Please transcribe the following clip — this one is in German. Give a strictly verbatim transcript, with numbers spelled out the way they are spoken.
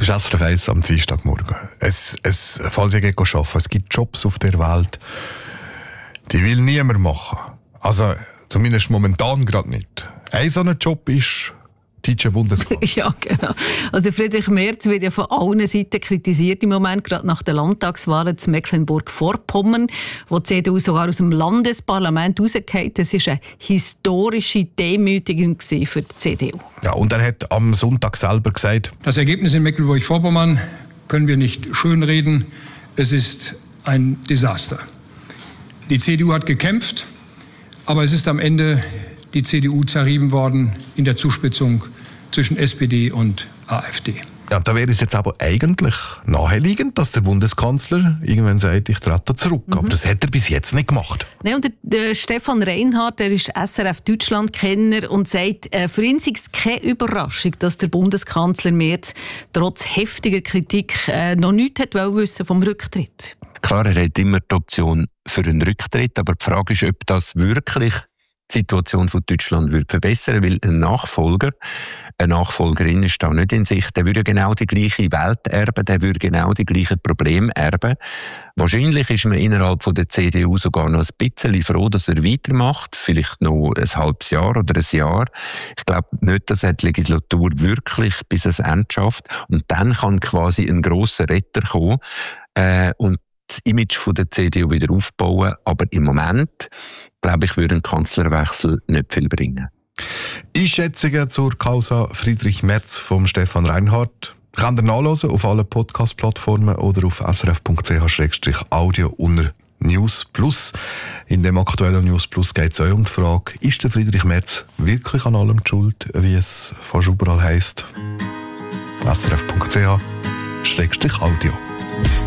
Das ist S R F eins am Dienstagmorgen. Es, es, falls ihr geht arbeiten, es gibt Jobs auf der Welt, die will niemand machen. Also, zumindest momentan gerade nicht. Ein so ein Job ist deutscher Bundeskanzler. Ja, genau. Also Friedrich Merz wird ja von allen Seiten kritisiert im Moment, gerade nach der Landtagswahlen zu Mecklenburg-Vorpommern, wo die C D U sogar aus dem Landesparlament rausgefallen. Das war eine historische Demütigung für die C D U. Ja, und er hat am Sonntag selber gesagt: Das Ergebnis in Mecklenburg-Vorpommern können wir nicht schönreden. Es ist ein Desaster. Die C D U hat gekämpft, aber es ist am Ende die C D U zerrieben worden in der Zuspitzung zwischen S P D und AfD. Ja, da wäre es jetzt aber eigentlich naheliegend, dass der Bundeskanzler irgendwann sagt, ich trete zurück. Mhm. Aber das hat er bis jetzt nicht gemacht. Nein, und der, der Stefan Reinhardt, der ist S R F Deutschland-Kenner und sagt, äh, für ihn sei es keine Überraschung, dass der Bundeskanzler Merz trotz heftiger Kritik äh, noch nichts hat wissen vom Rücktritt. Klar, er hat immer die Option für einen Rücktritt, aber die Frage ist, ob das wirklich die Situation von Deutschland würde verbessern, weil ein Nachfolger, eine Nachfolgerin ist da nicht in Sicht. Der würde genau die gleiche Welt erben, der würde genau die gleichen Probleme erben. Wahrscheinlich ist man innerhalb von der C D U sogar noch ein bisschen froh, dass er weitermacht, vielleicht noch ein halbes Jahr oder ein Jahr. Ich glaube nicht, dass er die Legislatur wirklich bis ans Ende schafft. Und dann kann quasi ein grosser Retter kommen äh, und das Image von der C D U wieder aufbauen. Aber im Moment, glaube ich, würde ein Kanzlerwechsel nicht viel bringen. Einschätzungen zur Causa Friedrich Merz vom Stefan Reinhardt könnt ihr nachlesen auf allen Podcast-Plattformen oder auf s r f punkt c h slash audio unter News Plus. In dem aktuellen News Plus geht es auch um die Frage, ist der Friedrich Merz wirklich an allem schuld, wie es fast überall heisst? s r f punkt c h slash audio